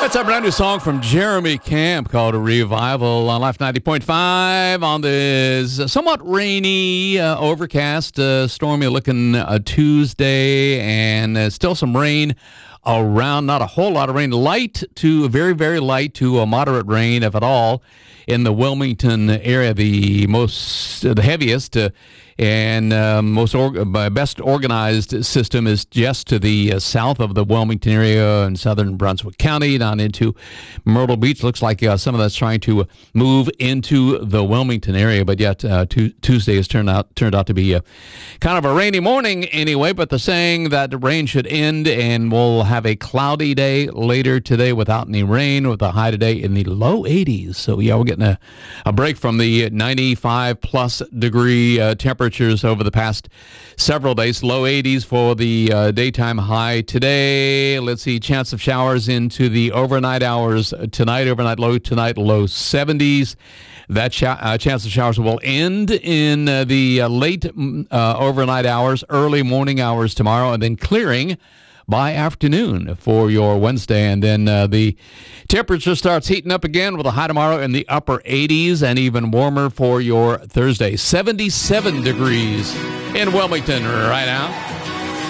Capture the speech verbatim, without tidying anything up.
That's a brand new song from Jeremy Camp called a Revival on Life ninety point five on this somewhat rainy, uh, overcast, uh, stormy looking uh, Tuesday, and uh, still some rain around. Not a whole lot of rain. Light to very, very light to a moderate rain, if at all, in the Wilmington area. The most, uh, the heaviest uh, and uh, most or, uh, best organized system is just to the uh, south of the Wilmington area in southern Brunswick County, down into Myrtle Beach. Looks like uh, some of that's trying to move into the Wilmington area, but yet uh, t- Tuesday has turned out turned out to be a, kind of a rainy morning anyway. But they're saying that the rain should end, and we'll have a cloudy day later today without any rain, with a high today in the low eighties. So yeah, we're getting a, a break from the ninety-five plus degree uh, temperature over the past several days. Low eighties for the uh, daytime high today. Let's see, chance of showers into the overnight hours tonight. Overnight low tonight, low seventies. That sh- uh, chance of showers will end in uh, the uh, late uh, overnight hours, early morning hours tomorrow, and then clearing by afternoon for your Wednesday. And then uh, the temperature starts heating up again with a high tomorrow in the upper eighties, and even warmer for your Thursday. seventy-seven degrees in Wilmington right now.